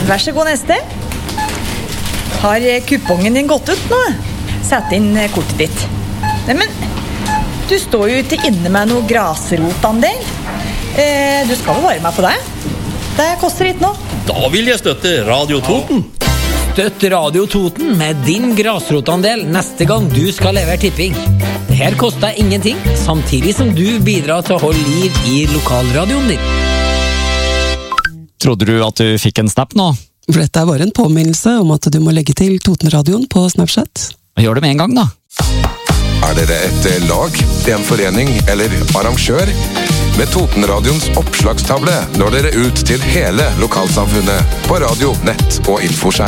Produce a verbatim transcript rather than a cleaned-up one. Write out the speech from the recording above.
Vær så god, neste. Har kupongen din gått ut nå? Sett inn kortet ditt. Nei, men du står jo ikke inne med noe grasrotandel. Eh, du skal jo være med på det. Det koster ikke nå. Da vil jeg støtte Radio Toten. Støtt Radio Toten med din grasrotandel neste gang du skal levere tipping. Det her koster ingenting, samtidig som du bidrar til å holde liv i lokalradioen din. Trodde du at du fikk en snap nå? For dette er bare en påminnelse om at du må legge til Totenradioen på Snapchat. Gjør det med en gang da. Er dere et lag, en forening eller arrangør? Med Totenradions oppslagstavle når dere ut til hele lokalsamfunnet på radio, nett og infoskjerm.